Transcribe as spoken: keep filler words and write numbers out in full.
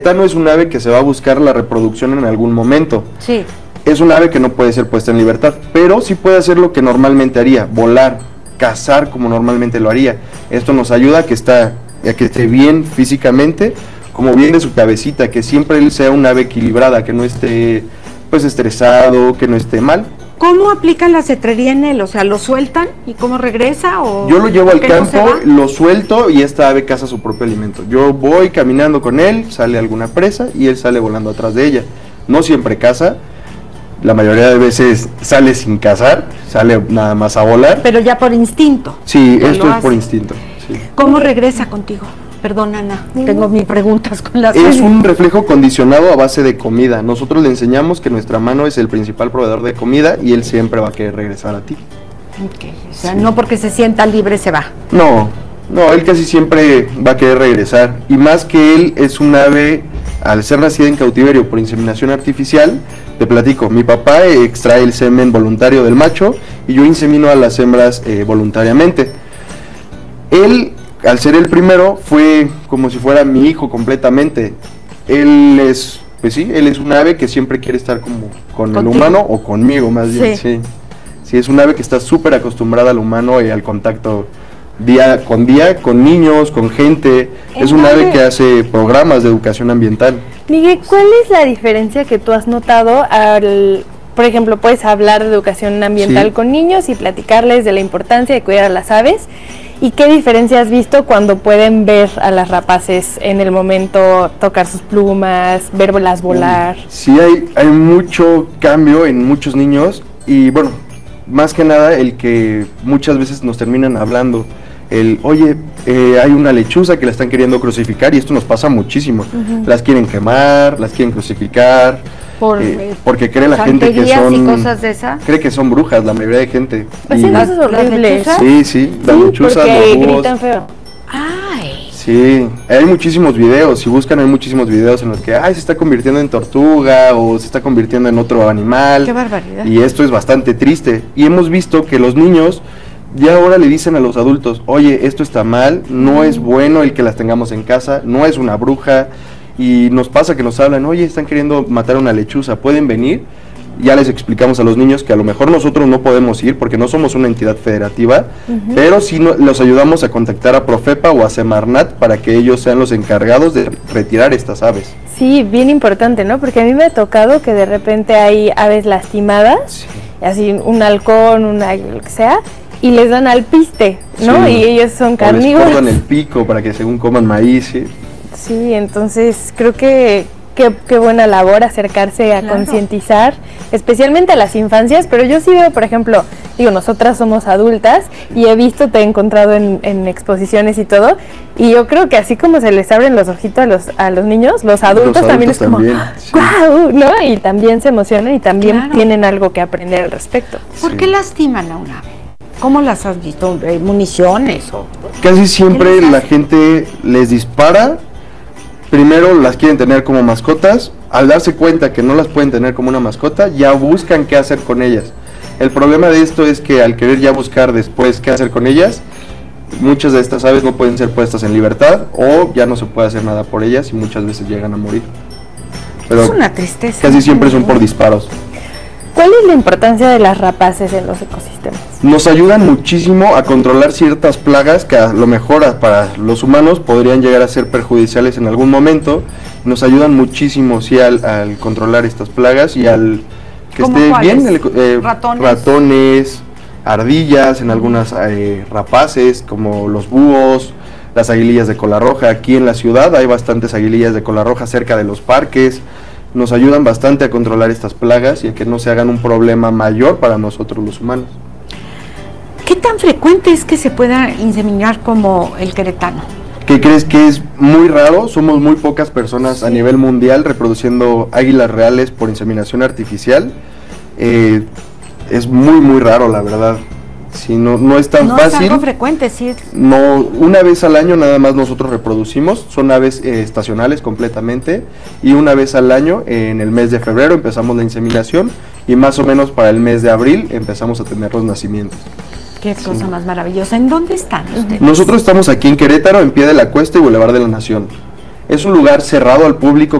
No es un ave que se va a buscar la reproducción en algún momento. Sí. Es un ave que no puede ser puesta en libertad, pero sí puede hacer lo que normalmente haría, volar, cazar como normalmente lo haría. Esto nos ayuda a que, está, a que esté bien físicamente, como bien de su cabecita, que siempre él sea un ave equilibrada, que no esté pues estresado, que no esté mal. ¿Cómo aplican la cetrería en él? O sea, ¿lo sueltan y cómo regresa? O yo lo llevo al campo, no lo suelto y esta ave caza su propio alimento. Yo voy caminando con él, sale alguna presa y él sale volando atrás de ella. No siempre caza, la mayoría de veces sale sin cazar, sale nada más a volar. Pero ya por instinto. Sí, esto es por instinto. Sí. ¿Cómo regresa contigo? Perdón, Ana, tengo mis preguntas con las... Es un reflejo condicionado a base de comida. Nosotros le enseñamos que nuestra mano es el principal proveedor de comida y él siempre va a querer regresar a ti. Okay. O sea, sí. No porque se sienta libre se va. No, no, él casi siempre va a querer regresar. Y más que él es un ave, al ser nacida en cautiverio por inseminación artificial, te platico, mi papá extrae el semen voluntario del macho y yo insemino a las hembras eh, voluntariamente. Él... Al ser el primero, fue como si fuera mi hijo completamente. Él es, pues sí, él es un ave que siempre quiere estar como con ¿Contigo? El humano o conmigo más bien, sí. Sí, sí es un ave que está súper acostumbrada al humano y al contacto día con día, con niños, con gente. Es un ave que hace programas de educación ambiental. Miguel, ¿cuál es la diferencia que tú has notado al... Por ejemplo, puedes hablar de educación ambiental sí. con niños y platicarles de la importancia de cuidar a las aves? ¿Y qué diferencia has visto cuando pueden ver a las rapaces en el momento, tocar sus plumas, verlas volar? Sí, hay, hay mucho cambio en muchos niños y bueno, más que nada el que muchas veces nos terminan hablando, el, oye, eh, hay una lechuza que la están queriendo crucificar y esto nos pasa muchísimo, uh-huh. Las quieren quemar, las quieren crucificar. Por, eh, porque cree la gente que son y cosas de esa. Cree que son brujas la mayoría de gente. Pues sí, cosas horribles. Sí, sí, las sí, lechuzas, porque los gritan feo. Ay. Sí, hay muchísimos videos, si buscan hay muchísimos videos en los que ay se está convirtiendo en tortuga o se está convirtiendo en otro animal. Qué barbaridad. Y esto es bastante triste y hemos visto que los niños ya ahora le dicen a los adultos, "Oye, esto está mal, no mm. es bueno el que las tengamos en casa, no es una bruja." Y nos pasa que nos hablan, oye, están queriendo matar a una lechuza, ¿pueden venir? Ya les explicamos a los niños que a lo mejor nosotros no podemos ir porque no somos una entidad federativa, uh-huh. pero sí no, los ayudamos a contactar a Profepa o a Semarnat para que ellos sean los encargados de retirar estas aves. Sí, bien importante, ¿no? Porque a mí me ha tocado que de repente hay aves lastimadas, sí. así un halcón, una lo que sea, y les dan alpiste, ¿no? Sí. Y ellos son carnívoros. O les cortan el pico para que según coman maíz, ¿sí? Sí, entonces creo que qué, qué buena labor acercarse a claro. concientizar, especialmente a las infancias, pero yo sí veo, por ejemplo, digo, nosotras somos adultas y he visto, te he encontrado en, en exposiciones y todo, y yo creo que así como se les abren los ojitos a los, a los niños, los adultos, los adultos también es como, también, sí. ¡guau!, ¿no? Y también se emocionan y también claro. tienen algo que aprender al respecto. ¿Por sí. qué lastiman a un ave? ¿Cómo las has visto? ¿Municiones o...? Casi siempre la gente les dispara. Primero las quieren tener como mascotas, al darse cuenta que no las pueden tener como una mascota, ya buscan qué hacer con ellas. El problema de esto es que al querer ya buscar después qué hacer con ellas, muchas de estas aves no pueden ser puestas en libertad o ya no se puede hacer nada por ellas y muchas veces llegan a morir. Pero es una tristeza. Casi siempre son por disparos. ¿Cuál es la importancia de las rapaces en los ecosistemas? Nos ayudan muchísimo a controlar ciertas plagas que a lo mejor para los humanos podrían llegar a ser perjudiciales en algún momento. Nos ayudan muchísimo sí, al, al controlar estas plagas y al que esté cuáles? bien. El, eh, ratones. ratones, ardillas, en algunas eh, rapaces como los búhos, las aguilillas de cola roja. Aquí en la ciudad hay bastantes aguilillas de cola roja cerca de los parques. Nos ayudan bastante a controlar estas plagas y a que no se hagan un problema mayor para nosotros los humanos. ¿Qué tan frecuente es que se pueda inseminar como el queretano? ¿Qué crees? Que es muy raro, somos muy pocas personas sí. a nivel mundial reproduciendo águilas reales por inseminación artificial. Eh, es muy muy raro, la verdad. Sí, no, no es tan no fácil. No es algo frecuente, sí. No, una vez al año nada más nosotros reproducimos, son aves eh, estacionales completamente, y una vez al año, eh, en el mes de febrero empezamos la inseminación, y más o menos para el mes de abril empezamos a tener los nacimientos. Qué cosa sí. más maravillosa. ¿En dónde están ustedes? Nosotros estamos aquí en Querétaro, en Pie de la Cuesta y Boulevard de la Nación. es un lugar cerrado al público